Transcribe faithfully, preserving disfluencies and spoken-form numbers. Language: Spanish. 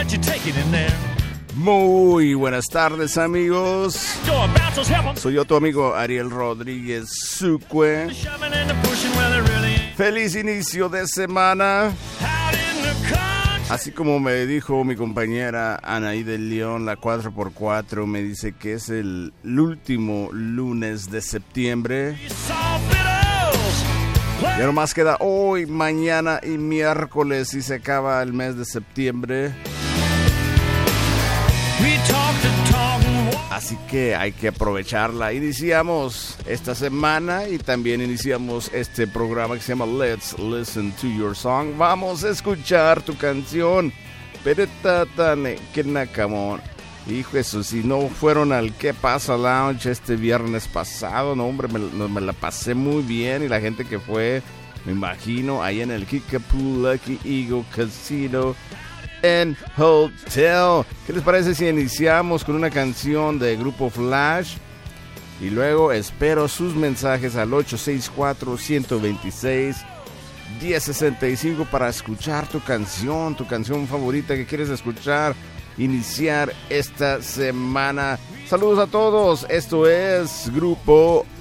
Muy buenas tardes, amigos. Soy yo, tu amigo Ariel Rodríguez Sucue. Feliz inicio de semana. Así como me dijo mi compañera Anaí del León, la cuatro por cuatro, me dice que es el, el último lunes de septiembre. Ya nomás queda hoy, mañana y miércoles y se acaba el mes de septiembre. Así que hay que aprovecharla. Iniciamos esta semana y también iniciamos este programa que se llama Let's Listen to Your Song. Vamos a escuchar tu canción. Hijo eso, si no fueron al ¿Qué pasa Lounge este viernes pasado? No, hombre, me, me la pasé muy bien. Y la gente que fue, me imagino, ahí en el Kickapoo Lucky Eagle Casino en Hotel. ¿Qué les parece si iniciamos con una canción de Grupo Flash? Y luego espero sus mensajes al ocho seis cuatro, uno dos seis, uno cero seis cinco para escuchar tu canción, tu canción favorita que quieres escuchar, iniciar esta semana. Saludos a todos, esto es Grupo